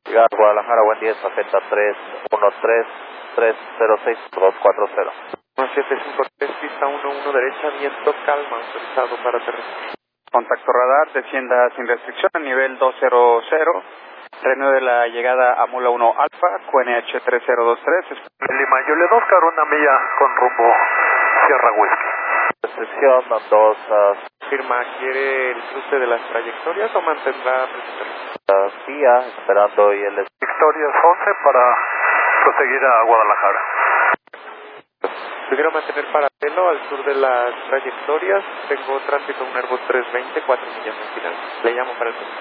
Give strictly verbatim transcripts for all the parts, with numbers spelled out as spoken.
Guadalajara, buen día, estafeta tres uno tres tres cero seis dos cuatro cero. uno siete cinco tres, pista uno uno derecha, viento calma, autorizado para aterrizar. Contacto radar, descienda sin restricción a nivel dos cero cero. Renueve la llegada a Mula uno Alfa, Q N H tres cero dos tres. Lima, Juliet Oscar, una milla con rumbo Sierra Whisky. Restricción dos, uh, Firma, ¿quiere el cruce de las trayectorias o mantendrá uh, vía, esperando y el... Victorias once para proseguir a Guadalajara. Prefiero mantener paralelo al sur de las trayectorias. Tengo tránsito en un Airbus trescientos veinte, cuatro millas en final. Le llamo para el sur.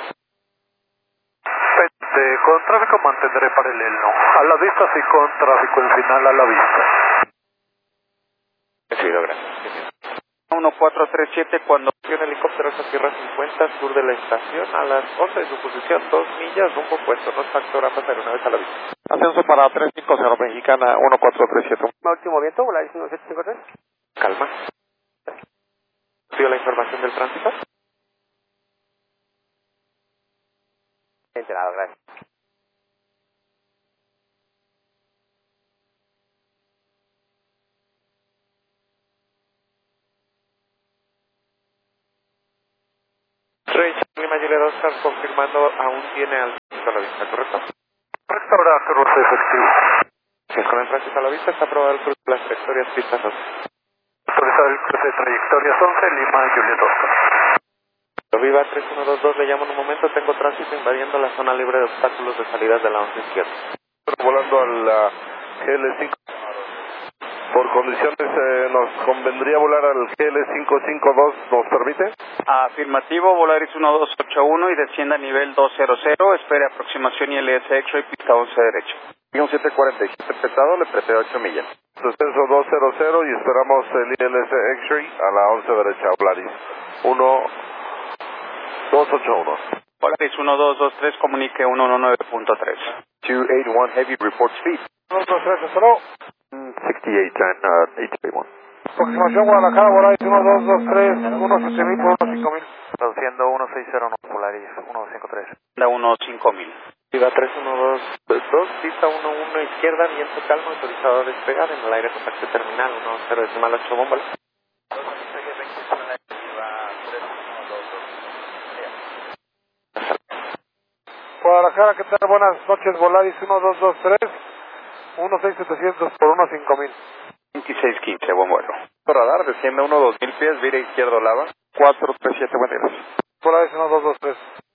Este, con tráfico mantendré paralelo. A la vista sí, con tráfico en final a la vista. Recibido, gracias. uno cuatro tres siete cuando... Un helicóptero a Tierra cincuenta, sur de la estación, a las once de su posición, dos millas, rumbo puesto, no factora pasar una vez a la vista. Ascenso para tres cinco cero mexicana uno cuatro tres siete. Último viento, Volaris uno siete cinco tres. Calma. ¿Recibió la información del tránsito? Enterado, gracias. Rey Lima Juliet Oscar confirmando aún tiene al tránsito a la vista, ¿correcto? Correcto, ahora cruce efectivo. Si es con el tránsito a la vista, está aprobado el cruce de las trayectorias pistas once. Autorizado el cruce de trayectorias once, Lima Juliet Oscar. Viva tres uno dos dos, le llamo en un momento, tengo tránsito invadiendo la zona libre de obstáculos de salida de la once izquierda. Volando a la G L cinco. Por condiciones eh, nos convendría volar al G L cinco cinco dos, ¿nos permite? Afirmativo, Volaris uno dos ocho uno y descienda a nivel dos cero cero. Espere aproximación I L S X-Ray, pista once derecha. Un siete cuarenta y siete pesado, le preté ocho millas. Descenso dos cero cero y esperamos el I L S X-Ray a la once derecha, Volaris uno dos ocho uno. Volaris uno dos dos tres, comunique uno uno nueve punto tres. two eighty-one heavy, report speed. uno dos tres, hello. sixty-eight ten, uh, eight eighty-one. Aproximación Guadalajara, Volaris uno dos dos tres, uno siete mil por uno cinco mil. Traduciendo uno seis cero, no, Volaris uno cinco tres. Da uno cinco mil. Viva tres uno dos dos, pista uno uno izquierda, viento calma, autorizado a despegar en el aire contacto terminal, uno cero decimal ocho bombas. Guadalajara, ¿qué tal? Buenas noches, Volaris uno dos dos tres, uno seis setecientos por uno cinco mil. veintiséis quince, buen vuelo. Radar, desciende uno dos mil pies, vira izquierdo lava. cuatro tres siete, buen día. Volaris uno dos dos tres.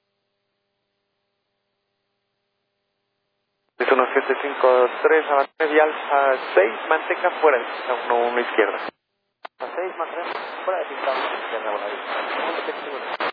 Es uno siete cinco tres, avance vial a seis, mantenga fuera de pista uno uno izquierda. seis más tres, fuera de pista uno izquierda, Volaris.